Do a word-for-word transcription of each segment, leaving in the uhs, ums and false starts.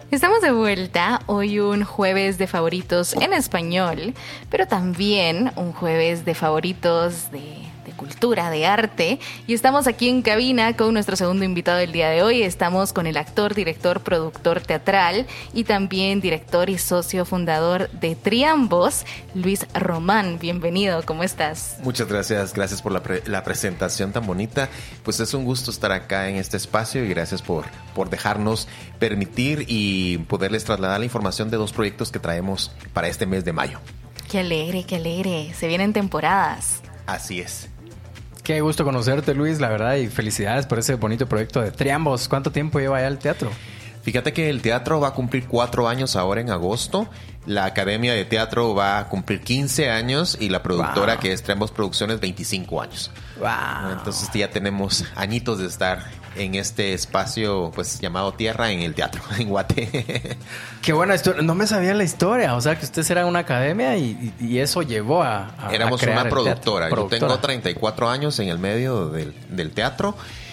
Estamos de vuelta, hoy un jueves de favoritos en español, pero también un jueves de favoritos de, de cultura, de arte. Y estamos aquí en cabina con nuestro segundo invitado del día de hoy. Estamos con el actor, director, productor teatral y también director y socio fundador de Triambos, Luis Román. Bienvenido, ¿cómo estás? Muchas gracias, gracias por la, pre- la presentación tan bonita. Pues es un gusto estar acá en este espacio y gracias por, por dejarnos permitir y poderles trasladar la información de dos proyectos que traemos para este mes de mayo. Qué alegre, qué alegre. Se vienen temporadas. Así es. Qué gusto conocerte, Luis, la verdad, y felicidades por ese bonito proyecto de Triambos. ¿Cuánto tiempo lleva ya el teatro? Fíjate que el teatro va a cumplir cuatro años ahora en agosto. La Academia de Teatro va a cumplir quince años y la productora, wow, que es Triambos Producciones, veinticinco años. Wow. Entonces ya tenemos añitos de estar en este espacio pues llamado Tierra en el teatro, en Guate. Qué buena historia. No me sabía la historia. O sea, que ustedes eran una academia y, y, y eso llevó a, a Éramos a crear una productora. Yo productora. tengo treinta y cuatro años en el medio del, del teatro.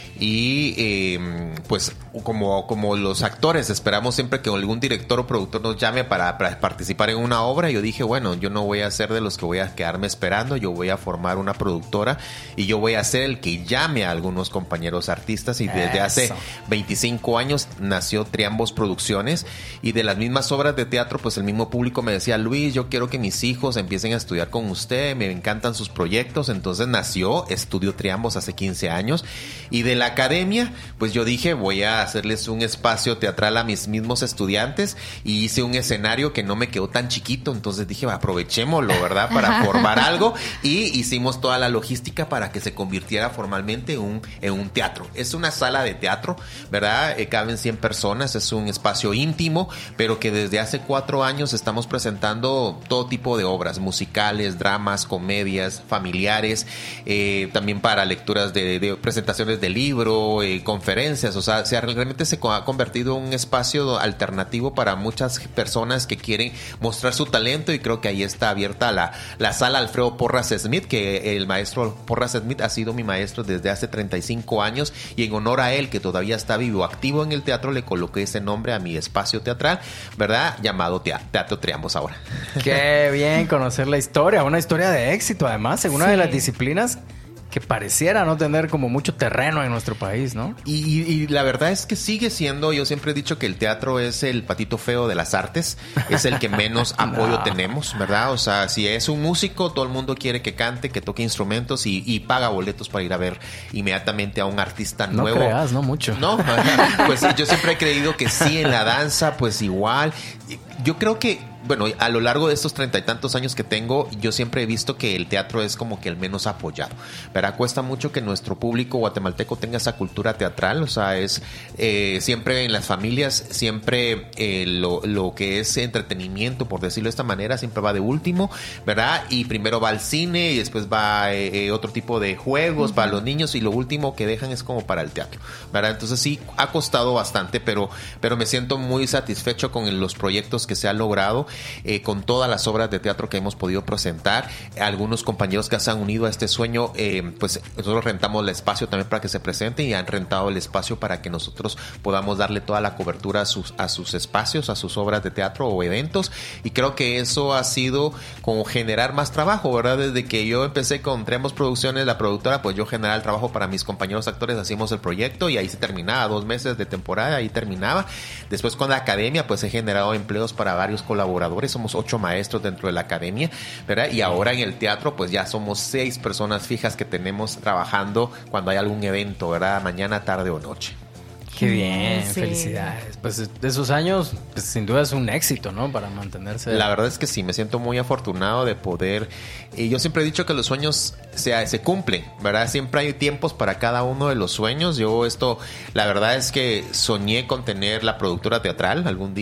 Y eh, pues como, como los actores esperamos siempre que algún director o productor nos llame para, para participar en una obra. Yo dije, bueno, yo no voy a ser de los que voy a quedarme esperando. Yo voy a formar una productora y yo voy a ser el que llame a algunos compañeros artistas. Y desde Eso. hace veinticinco años nació Triambos Producciones. Y de las mismas obras de teatro, pues el mismo público me decía, Luis, yo quiero que mis hijos empiecen a estudiar con usted. Me encantan sus proyectos. Entonces nació Estudio Triambos hace quince años. Y de la academia, pues yo dije, voy a hacerles un espacio teatral a mis mismos estudiantes y hice un escenario que no me quedó tan chiquito, entonces dije, aprovechémoslo, ¿verdad? Para formar algo y hicimos toda la logística para que se convirtiera formalmente en un, en un teatro. Es una sala de teatro, ¿verdad? Eh, caben cien personas, es un espacio íntimo, pero que desde hace cuatro años estamos presentando todo tipo de obras, musicales, dramas, comedias, familiares, eh, también para lecturas de, de presentaciones de libros, Eh, conferencias, o sea, se ha, realmente se ha convertido en un espacio alternativo para muchas personas que quieren mostrar su talento y creo que ahí está abierta la, la sala Alfredo Porras Smith, que el maestro Porras Smith ha sido mi maestro desde hace treinta y cinco años y en honor a él, que todavía está vivo, activo en el teatro, le coloqué ese nombre a mi espacio teatral, ¿verdad? Llamado Teatro, teatro Triambos ahora. Qué bien conocer la historia, una historia de éxito además, en una sí. de las disciplinas que pareciera no tener como mucho terreno en nuestro país, ¿no? Y, y la verdad es que sigue siendo, yo siempre he dicho que el teatro es el patito feo de las artes, es el que menos apoyo no. tenemos, ¿verdad? O sea, si es un músico, todo el mundo quiere que cante, que toque instrumentos y, y paga boletos para ir a ver inmediatamente a un artista no nuevo. No creas, no mucho. No, pues yo siempre he creído que sí, en la danza, pues igual. Yo creo que bueno, a lo largo de estos treinta y tantos años que tengo, yo siempre he visto que el teatro es como que el menos apoyado, ¿verdad? Cuesta mucho que nuestro público guatemalteco tenga esa cultura teatral, o sea, es eh, siempre en las familias, siempre eh, lo, lo que es entretenimiento, por decirlo de esta manera, siempre va de último, ¿verdad? Y primero va al cine y después va eh, otro tipo de juegos uh-huh. para los niños y lo último que dejan es como para el teatro, ¿verdad? Entonces sí, ha costado bastante, pero, pero me siento muy satisfecho con los proyectos que se han logrado. Eh, con todas las obras de teatro que hemos podido presentar, algunos compañeros que se han unido a este sueño, eh, pues nosotros rentamos el espacio también para que se presenten y han rentado el espacio para que nosotros podamos darle toda la cobertura a sus, a sus espacios, a sus obras de teatro o eventos, y creo que eso ha sido como generar más trabajo, ¿verdad? Desde que yo empecé con Triambos Producciones, la productora, pues yo generaba el trabajo para mis compañeros actores, hacíamos el proyecto y ahí se terminaba, dos meses de temporada, ahí terminaba. Después con la academia, pues he generado empleos para varios colaboradores. Somos ocho maestros dentro de la academia, ¿verdad? Y ahora en el teatro, pues ya somos seis personas fijas que tenemos trabajando cuando hay algún evento, ¿verdad? Mañana, tarde o noche. Qué bien, sí. Felicidades. Pues de esos años, pues sin duda es un éxito, ¿no? Para mantenerse. La verdad es que sí, me siento muy afortunado de poder. Y yo siempre he dicho que los sueños se, se cumplen, ¿verdad? Siempre hay tiempos para cada uno de los sueños. Yo esto, la verdad es que soñé con tener la productora teatral algún día.